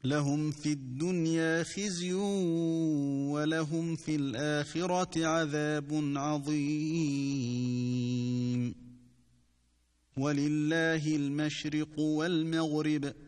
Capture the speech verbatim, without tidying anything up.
لهم في الدنيا خزي ولهم في الآخرة عذاب عظيم ولله المشرق والمغرب